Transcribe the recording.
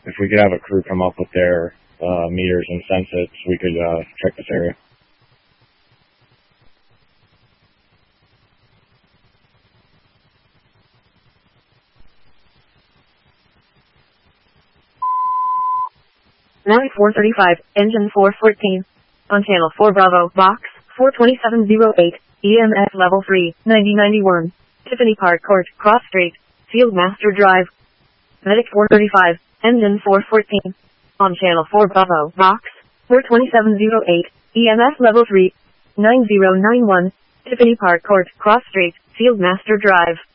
if we could have a crew come up with their meters and sense it, so we could check this area. Line 435, engine 414. On channel 4 Bravo, box 42708, EMS level 3, 9091. Tiffany Park Court, Cross Street, Fieldmaster Drive. Medic 435, engine 414. On channel 4 Bravo, box 42708, EMS level 3, 9091. Tiffany Park Court, Cross Street, Fieldmaster Drive.